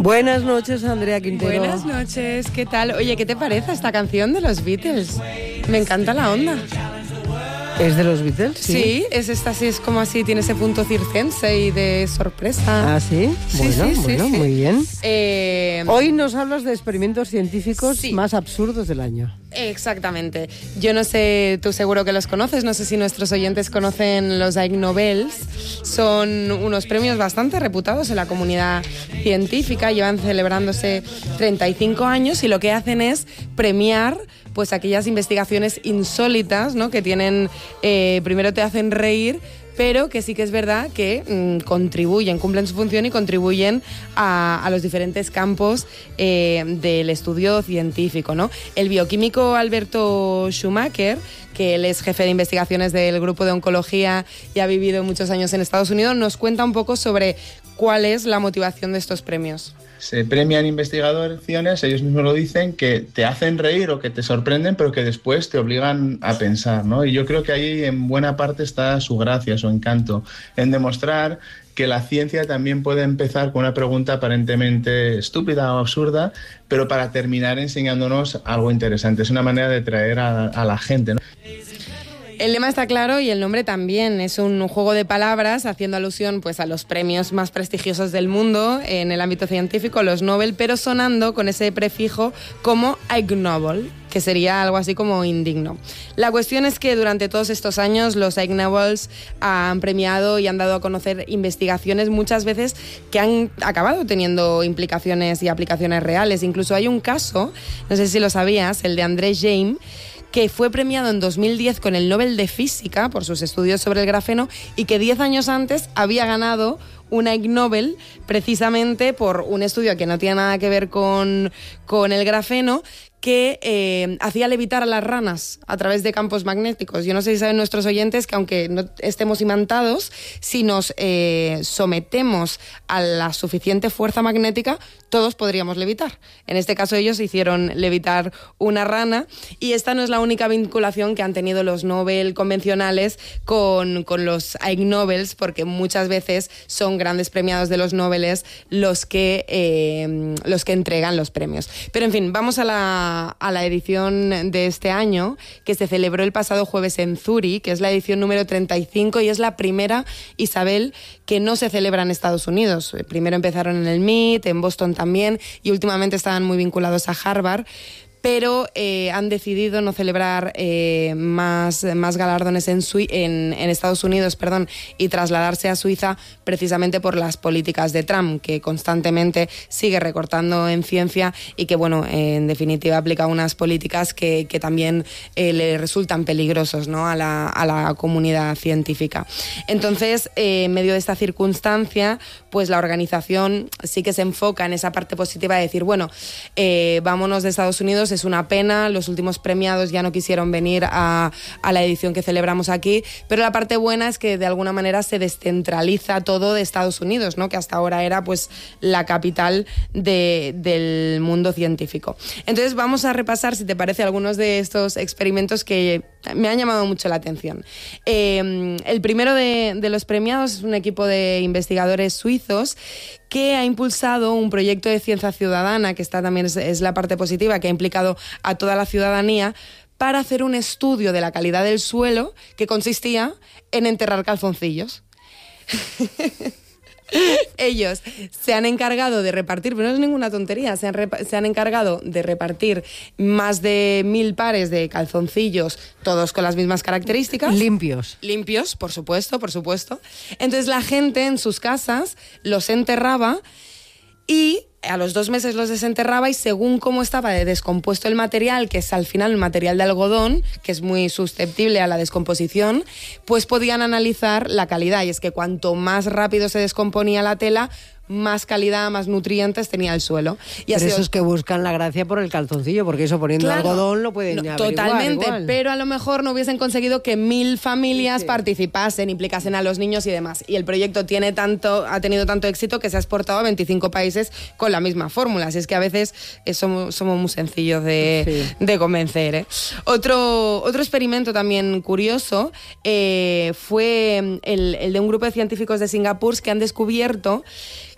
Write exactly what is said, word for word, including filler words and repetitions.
Buenas noches, Andrea Quintero. Buenas noches, ¿qué tal? Oye, ¿qué te parece esta canción de los Beatles? Me encanta la onda. ¿Es de los Beatles? Sí, sí es esta, sí, es como así, tiene ese punto circense y de sorpresa. Ah, ¿sí? Sí, bueno, sí, sí, bueno, sí. muy bien. Eh, Hoy nos hablas de experimentos científicos sí. más absurdos del año. Exactamente. Yo no sé, tú seguro que los conoces, no sé si nuestros oyentes conocen los Ig Nobels. Son unos premios bastante reputados en la comunidad científica, llevan celebrándose treinta y cinco años y lo que hacen es premiar pues aquellas investigaciones insólitas, ¿no? Que tienen, eh, primero te hacen reír, pero que sí que es verdad que mmm, contribuyen, cumplen su función y contribuyen a, a los diferentes campos eh, del estudio científico, ¿no? El bioquímico Alberto Schumacher, que él es jefe de investigaciones del grupo de oncología y ha vivido muchos años en Estados Unidos, nos cuenta un poco sobre cuál es la motivación de estos premios. Se premian investigaciones, ellos mismos lo dicen, que te hacen reír o que te sorprenden, pero que después te obligan a pensar, ¿no? Y yo creo que ahí en buena parte está su gracia, su encanto, en demostrar que la ciencia también puede empezar con una pregunta aparentemente estúpida o absurda, pero para terminar enseñándonos algo interesante. Es una manera de traer a, a la gente, ¿no? El lema está claro y el nombre también. Es un juego de palabras haciendo alusión pues, a los premios más prestigiosos del mundo en el ámbito científico, los Nobel, pero sonando con ese prefijo como Ig Nobel, que sería algo así como indigno. La cuestión es que durante todos estos años los Ig Nobels han premiado y han dado a conocer investigaciones muchas veces que han acabado teniendo implicaciones y aplicaciones reales. Incluso hay un caso, no sé si lo sabías, el de Andrés Jaime, que fue premiado en dos mil diez con el Nobel de Física por sus estudios sobre el grafeno y que diez años antes había ganado una Ig Nobel precisamente por un estudio que no tiene nada que ver con, con el grafeno, que eh, hacía levitar a las ranas a través de campos magnéticos. Yo no sé si saben nuestros oyentes que aunque no estemos imantados, si nos eh, sometemos a la suficiente fuerza magnética, todos podríamos levitar. En este caso ellos hicieron levitar una rana y esta no es la única vinculación que han tenido los Nobel convencionales con, con los Ig Nobels, porque muchas veces son grandes premiados de los Nobeles los que, eh, los que entregan los premios. Pero en fin, vamos a la a la edición de este año, que se celebró el pasado jueves en Zúrich, que es la edición número treinta y cinco y es la primera, Isabel, que no se celebra en Estados Unidos. Primero empezaron en el M I T, en Boston también, y últimamente estaban muy vinculados a Harvard, pero eh, han decidido no celebrar eh, más, más galardones en, Sui- en, en Estados Unidos, perdón, y trasladarse a Suiza precisamente por las políticas de Trump, que constantemente sigue recortando en ciencia y que, bueno, eh, en definitiva aplica unas políticas que, que también eh, le resultan peligrosos, ¿no?, a la, a la comunidad científica. Entonces, eh, en medio de esta circunstancia, pues la organización sí que se enfoca en esa parte positiva de decir, bueno, eh, vámonos de Estados Unidos, es una pena, los últimos premiados ya no quisieron venir a, a la edición que celebramos aquí, pero la parte buena es que de alguna manera se descentraliza todo de Estados Unidos, ¿no?, que hasta ahora era pues la capital de, del mundo científico. Entonces vamos a repasar, si te parece, algunos de estos experimentos que me han llamado mucho la atención. Eh, el primero de, de los premiados es un equipo de investigadores suizos que ha impulsado un proyecto de ciencia ciudadana, que está también es, es la parte positiva, que ha implicado a toda la ciudadanía, para hacer un estudio de la calidad del suelo que consistía en enterrar calzoncillos. Ellos se han encargado de repartir, pero no es ninguna tontería, se han, repa- se han encargado de repartir más de mil pares de calzoncillos, todos con las mismas características. Limpios. Limpios, por supuesto, por supuesto. Entonces la gente en sus casas los enterraba y a los dos meses los desenterraba y según cómo estaba de descompuesto el material, que es al final un material de algodón, que es muy susceptible a la descomposición, pues podían analizar la calidad. Y es que cuanto más rápido se descomponía la tela, más calidad, más nutrientes tenía el suelo. Y Pero sido... esos que buscan la gracia por el calzoncillo, porque eso poniendo claro, algodón lo pueden no, averiguar totalmente, igual. pero a lo mejor no hubiesen conseguido que mil familias Sí. participasen, implicasen a los niños y demás. Y el proyecto tiene tanto, ha tenido tanto éxito que se ha exportado a veinticinco países con la misma fórmula. Así es que a veces eh, somos, somos muy sencillos de, Sí. de convencer. ¿eh? Otro, otro experimento también curioso eh, fue el, el de un grupo de científicos de Singapur que han descubierto